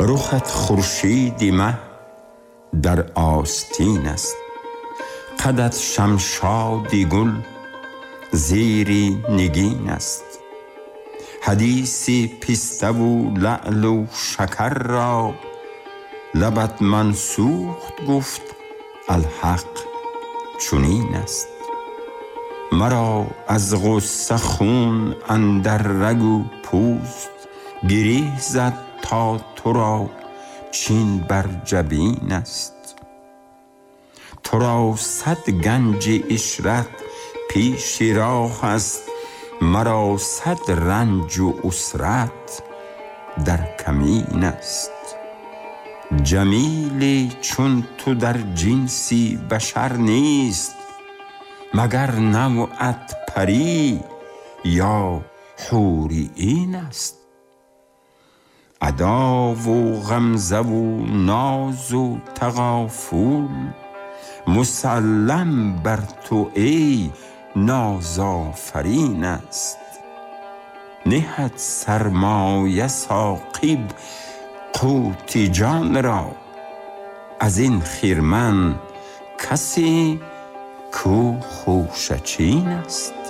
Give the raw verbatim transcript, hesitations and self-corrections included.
رخت خورشیدی مه در آستین است، قدت شمشادی گل زیری نگین است. حدیثی پسته و لعل و شکر را لبت منسوخت گفت الحق چنین است. مرا از غصه خون اندر رگ و پوست گریه زد تا تو را چین بر جبین است. تو را صد گنج عشرت پیش راه است، مرا صد رنج و اسرت در کمین است. جمیلی چون تو در جنسی بشر نیست، مگر نوعت پری یا حوری این است. ادا و غمزه و ناز و تغافل مسلم بر تو ای نازآفرین است. نهد سرمایه ساقب قوت جان را، از این خرمن کسی کو خوشه چین است.